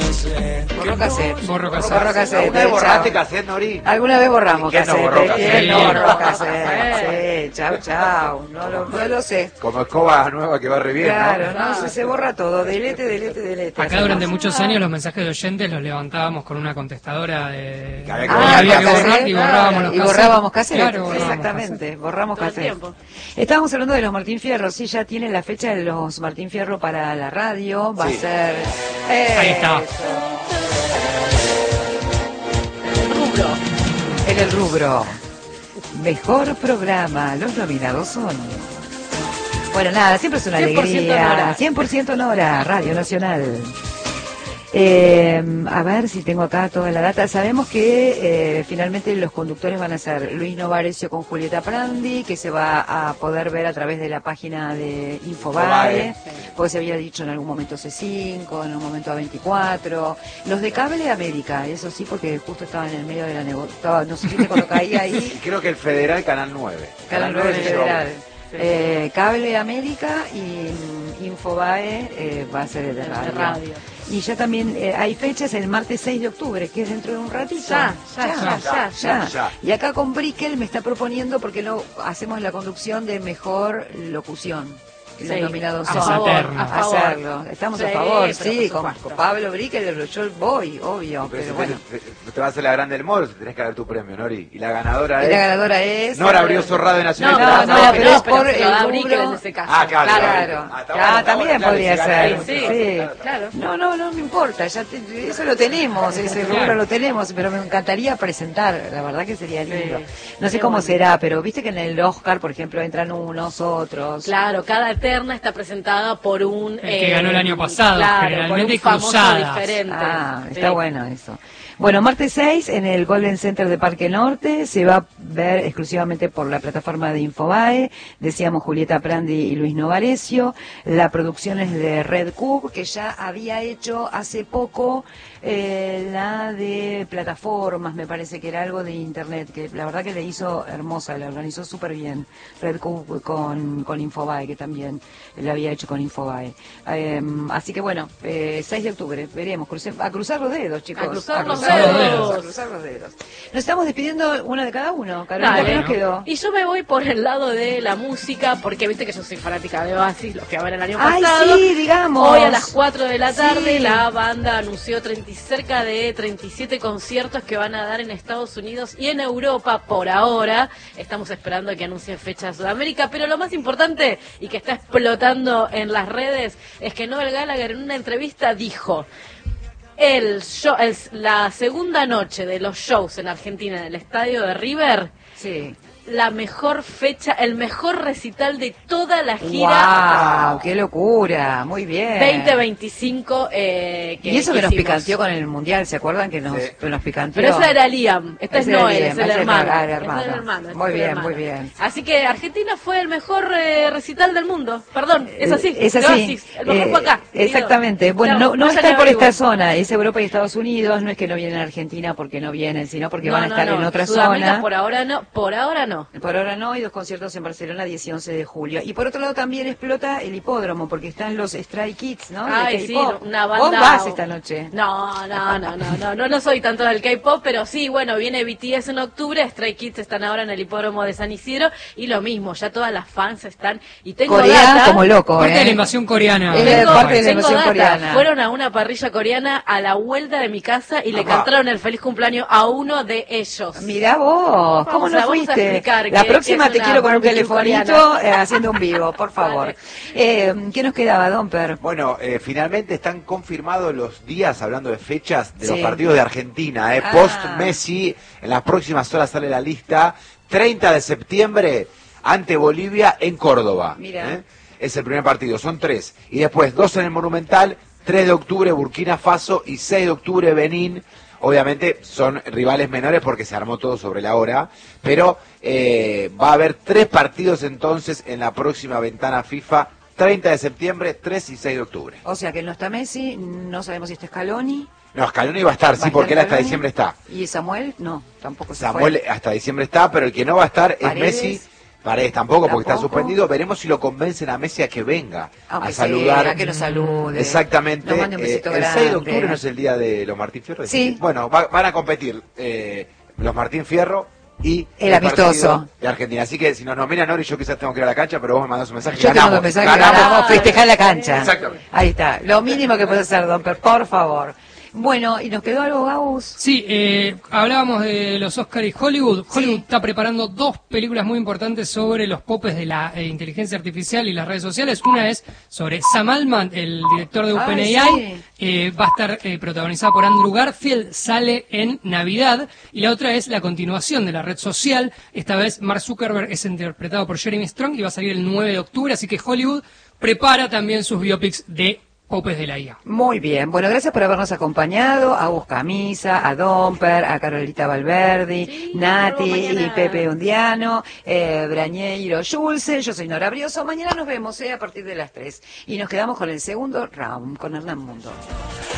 Borró cassette. Borró cassette. Borró cassette. ¿Alguna vez borraste cassette, Nori? Alguna vez borramos ¿Quién no cassette? borró cassette? ¿Quién no borró cassette? Sí, chau. No lo sé. Como escoba nueva que va re bien, Claro, ¿no? no, se borra todo. Delete. Acá durante muchos años los mensajes de oyentes los levantábamos con una contestadora de... Que había que había que cassette, borrar y borrábamos los y borrábamos cassette. Claro, borrábamos Exactamente, borramos Todo el cassette. tiempo. Estábamos hablando de los Martín Fierro. Sí, ya tiene la fecha de los Martín Fierro para la radio. Va Sí. a ser... Ahí está. En el rubro mejor programa, los nominados son... Bueno, nada, siempre es una 100% alegría. Nora. 100% Nora, Radio Nacional. A ver si tengo acá toda la data. Sabemos que finalmente los conductores van a ser Luis Novarecio con Julieta Prandi, que se va a poder ver a través de la página de Infobae, porque se había dicho en algún momento C5, en un momento A24. Los de Cable América, eso sí, porque justo estaba en el medio de la negociación, no sé si cuando caía Y ahí. creo que el Federal, Canal 9. Canal 9 se llevó. Federal. Cable América y Infobae va a ser el de De radio. radio. Y ya también hay fechas el martes 6 de octubre, que es dentro de un ratito. Ya. Y acá con Brickel me está proponiendo, porque no hacemos la conducción de mejor locución. Y los Sí, nominados a son favor, eterno. a favor. hacerlo. Estamos Sí, a favor, pero sí, por con supuesto. Pablo Brickel yo voy, obvio, Pero pero si bueno. te va a hacer la grande del Moro, tenés que dar tu premio, Nori. Y la ganadora Y es... la ganadora es... Nora Brioso, Radio Nacional. No, te la vas a no, dar. pero es por pero el da rubro. Brickel en ese caso. Ah, claro. Claro, Está bueno, está también bueno, claro, podría si gana ser. eso, Sí. Claro. No me importa, eso lo tenemos, ese rubro lo tenemos, pero me encantaría presentar, la verdad que sería lindo. No sé Qué cómo bueno. será, pero viste que en el Oscar, por ejemplo, entran unos, otros. Claro, cada Eterna está presentada por un... El que ganó el año pasado, claro, generalmente por un famoso cruzadas. diferente. Ah, Sí. está bueno eso. Bueno, martes 6 en el Golden Center de Parque Norte se va a ver exclusivamente por la plataforma de Infobae. Decíamos Julieta Prandi y Luis Novarecio. La producción es de Red Cube, que ya había hecho hace poco la de plataformas, me parece que era algo de internet, que la verdad que le hizo hermosa, la organizó súper bien. Red Cube con Infobae, que también la había hecho con Infobae. Así que bueno, 6 de octubre, veremos. A cruzar los dedos, chicos. A cruzar los dedos. dedos. A cruzar los dedos. Nos estamos despidiendo uno de cada uno. Carolina, Dale. ¿qué nos quedó? Y yo me voy por el lado de la música, porque viste que yo soy fanática de Oasis, los que a ver el año Ay, pasado. sí, digamos. Hoy a las 4 de la tarde Sí. la banda anunció cerca de 37 conciertos que van a dar en Estados Unidos y en Europa por ahora. Estamos esperando a que anuncien fecha en Sudamérica, pero lo más importante y que está explotando en las redes es que Noel Gallagher en una entrevista dijo: la segunda noche de los shows en Argentina en el estadio de River, Sí. la mejor fecha, el mejor recital de toda la gira ¡Wow! ¡Qué locura! Muy bien. 2025. Y eso que nos hicimos. picanteó con el Mundial, ¿se acuerdan que nos, Sí. que nos picanteó? Pero esa era Liam, esta es Ese era Noel, Liam, es el ese era hermano. el Ese hermano. es el hermano, ese Muy es el bien, hermano. muy bien. Así que Argentina fue el mejor recital del mundo. Perdón, es así. Es de así. Oasis, el mejor fue acá. Exactamente. Bueno, Claro, no vayan están y por esta averigüen. zona, es Europa y Estados Unidos, no es que no vienen a Argentina porque no vienen, sino porque van a estar en otra Sudamérica zona. por ahora no, por ahora no. Por ahora no, y 2 conciertos en Barcelona 10 y 11 de julio. Y por otro lado también explota el hipódromo, porque están los Stray Kids, ¿no? De Ay, sí, K-pop. una banda. ¿Vos vas esta noche? No soy tanto del K-pop, pero sí, bueno, viene BTS en octubre, Stray Kids están ahora en el hipódromo de San Isidro, y lo mismo, ya todas las fans están, y tengo Corea data, como loco, Parte de la ¿eh? invasión coreana. Es parte de la tengo invasión data. coreana. Fueron a una parrilla coreana a la vuelta de mi casa y le Ajá. cantaron el feliz cumpleaños a uno de ellos. Mirá vos, ¿cómo Vamos no a fuiste? explicar La qué próxima es te una quiero con un barbecue telefonito coreana. haciendo un vivo, por favor. Vale. ¿Qué nos quedaba, Domper? Bueno, finalmente están confirmados los días, hablando de fechas, de los Sí. partidos de Argentina. Ah. Post-Messi, en las próximas horas sale la lista. 30 de septiembre, ante Bolivia en Córdoba. Mira. Es el primer partido, son 3. Y después 2 en el Monumental, 3 de octubre Burkina Faso y 6 de octubre Benín. Obviamente son rivales menores porque se armó todo sobre la hora, pero va a haber 3 partidos entonces en la próxima ventana FIFA, 30 de septiembre, 3 y 6 de octubre. O sea que no está Messi, no sabemos si está Scaloni. No, Scaloni va a estar, ¿Va sí, a porque él estar hasta Scaloni? diciembre está. ¿Y Samuel? No, tampoco se Samuel fue. hasta diciembre está, pero el que no va a estar es Paredes. Messi, Paredes tampoco, porque está ¿Tampoco? suspendido. Veremos si lo convencen a Messi a que venga Aunque a saludar. a que nos salude. Exactamente. Nos mande un besito El grande. 6 de octubre no es el día de los Martín Fierro. Sí. Bueno, van a competir los Martín Fierro y El amistoso partido de Argentina. Así que si nos nominan ahora, y yo quizás tengo que ir a la cancha, pero vos me mandás un mensaje. Yo te mando un mensaje, ganamos, festejar la cancha. Exactamente. Ahí está, lo mínimo que puede hacer, Domper, por favor. Bueno, ¿y nos quedó algo, Gauss? Sí, hablábamos de los Oscar y Hollywood. Hollywood está preparando 2 películas muy importantes sobre los popes de la inteligencia artificial y las redes sociales. Una es sobre Sam Altman, el director de OpenAI. Va a estar protagonizada por Andrew Garfield, sale en Navidad. Y la otra es la continuación de la red social. Esta vez Mark Zuckerberg es interpretado por Jeremy Strong y va a salir el 9 de octubre. Así que Hollywood prepara también sus biopics de popes de la IA. Muy bien, bueno, gracias por habernos acompañado, a Gus Camisa, a Domper, a Carolita Valverdi, Sí, Nati nos vemos y mañana. Pepe Undiano, Brañeiro Schulze, yo soy Nora Brioso, mañana nos vemos a partir de las 3 y nos quedamos con el segundo round con Hernán Mundo.